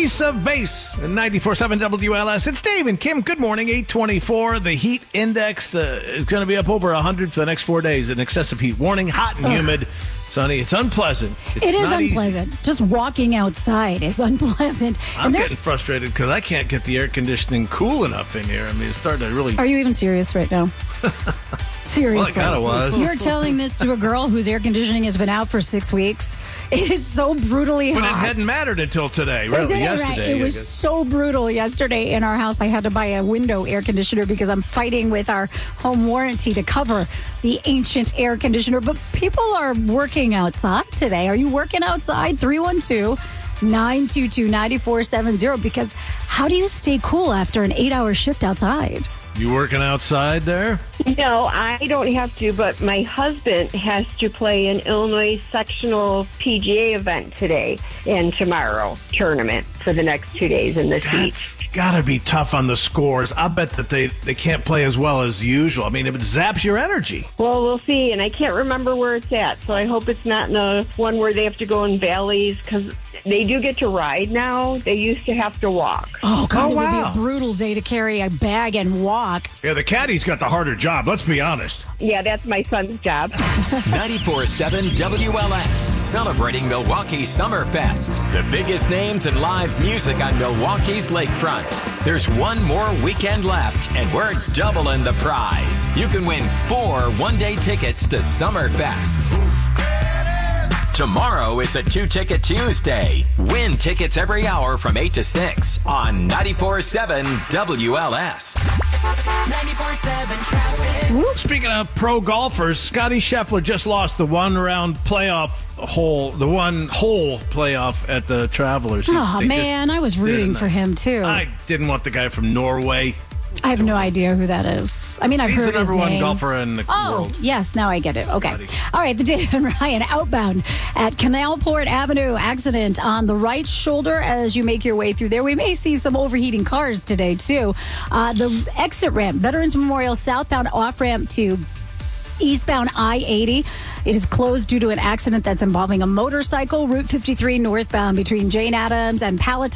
Ace of Base, 94.7 WLS. It's Dave and Kim. Good morning, 824. The heat index is going to be up over 100 for the next 4 days. An excessive heat warning, hot and humid. Sonny, it's unpleasant. It is unpleasant. Easy. Just walking outside is unpleasant. I'm getting frustrated because I can't get the air conditioning cool enough in here. I mean, it's starting to really... Are you even serious right now? Seriously. Well, it kind of was. You're telling this to a girl whose air conditioning has been out for 6 weeks? It is so brutally hot. But it hadn't mattered until today, really. It didn't, right? It was so brutal yesterday in our house. I had to buy a window air conditioner because I'm fighting with our home warranty to cover the ancient air conditioner. But people are working outside today. Are you working outside? 312-922-9470. Because how do you stay cool after an 8-hour shift outside? You working outside there? No, I don't have to, but my husband has to play an Illinois sectional PGA event today and tomorrow tournament for the next 2 days in the heat. That's got to be tough on the scores. I bet that they can't play as well as usual. I mean, it zaps your energy. Well, we'll see, and I can't remember where it's at, so I hope it's not in the one where they have to go in valleys, because they do get to ride now. They used to have to walk. Oh, God, it would be a brutal day to carry a bag and walk. Yeah, the caddy's got the harder job, let's be honest. Yeah, that's my son's job. 94.7 WLS, celebrating Milwaukee Summerfest. The biggest names in live music on Milwaukee's lakefront. There's one more weekend left, and we're doubling the prize. You can win 4 one-day tickets to Summerfest. Tomorrow is a 2-ticket Tuesday. Win tickets every hour from 8 to 6 on 94.7 WLS. 94.7 traffic. Speaking of pro golfers, Scotty Scheffler just lost the one-hole playoff at the Travelers. Oh, man, I was rooting for him, too. I didn't want the guy from Norway. I have no idea who that is. I mean, I've heard his name. He's the number one golfer in the world. Oh, yes. Now I get it. Okay. All right. The Dave and Ryan outbound at Canalport Avenue. Accident on the right shoulder as you make your way through there. We may see some overheating cars today, too. The exit ramp, Veterans Memorial southbound off-ramp to eastbound I-80. It is closed due to an accident that's involving a motorcycle. Route 53 northbound between Jane Addams and Palatine.